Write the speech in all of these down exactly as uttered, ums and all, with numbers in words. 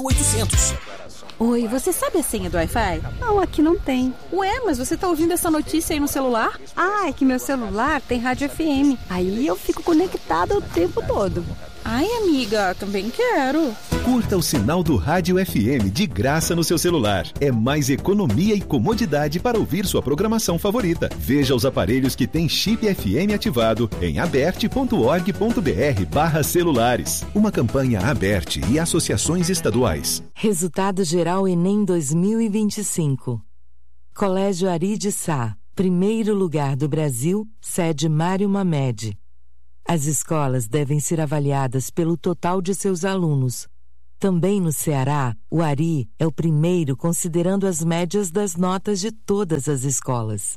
zero oitocentos. Oi, você sabe a senha do Wi-Fi? Não, aqui não tem. Ué, mas você tá ouvindo essa notícia aí no celular? Ah, é que meu celular tem rádio F M. Aí eu fico conectada o tempo todo. Ai, amiga, também quero. Curta o sinal do Rádio F M de graça no seu celular. É mais economia e comodidade para ouvir sua programação favorita. Veja os aparelhos que têm chip F M ativado em aberte ponto org ponto br barra celulares. Uma campanha Aberte e associações estaduais. Resultado geral Enem dois mil e vinte e cinco. Colégio Ari de Sá, primeiro lugar do Brasil, sede Mário Mamed. As escolas devem ser avaliadas pelo total de seus alunos. Também no Ceará, o Ari é o primeiro considerando as médias das notas de todas as escolas.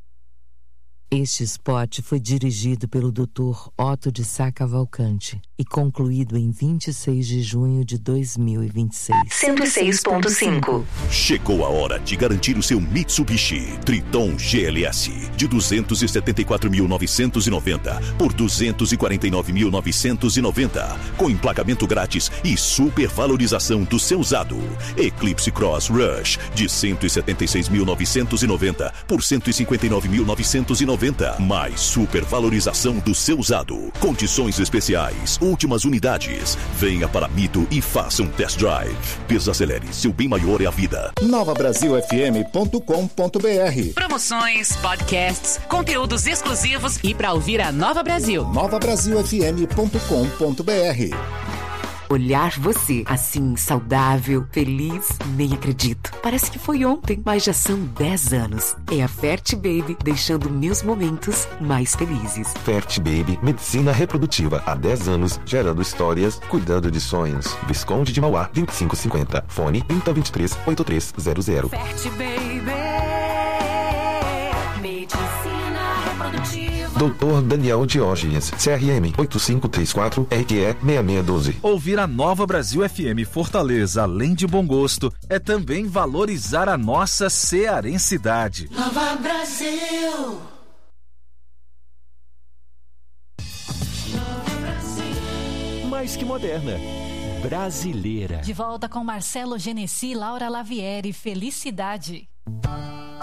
Este spot foi dirigido pelo doutor Otto de Sá Cavalcante e concluído em vinte e seis de junho de dois mil e vinte e seis. cento e seis ponto cinco. Chegou a hora de garantir o seu Mitsubishi Triton G L S de duzentos e setenta e quatro mil novecentos e noventa por duzentos e quarenta e nove mil novecentos e noventa, com emplacamento grátis e supervalorização do seu usado. Eclipse Cross Rush de cento e setenta e seis mil novecentos e noventa por cento e cinquenta e nove mil novecentos e noventa, mais supervalorização do seu usado. Condições especiais, últimas unidades. Venha para Mito e faça um test drive. Desacelere, seu bem maior é a vida. nova brasil f m ponto com ponto b r. Promoções, podcasts, conteúdos exclusivos e para ouvir a Nova Brasil. nova brasil f m ponto com ponto b r. Olhar você assim, saudável, feliz, nem acredito. Parece que foi ontem, mas já são dez anos. É a Fert Baby deixando meus momentos mais felizes. Fert Baby, medicina reprodutiva há dez anos, gerando histórias, cuidando de sonhos. Visconde de Mauá, vinte e cinco cinquenta. Fone trinta, vinte e três, oitenta e três zero zero. Fert Baby, medicina reprodutiva. doutor Daniel Diógenes, C R M oito cinco três quatro, R Q E seis seis um dois. Ouvir a Nova Brasil F M Fortaleza, além de bom gosto, é também valorizar a nossa cearensidade. Nova Brasil. Mais que moderna, brasileira. De volta com Marcelo Genesi, Laura Lavieri, Felicidade.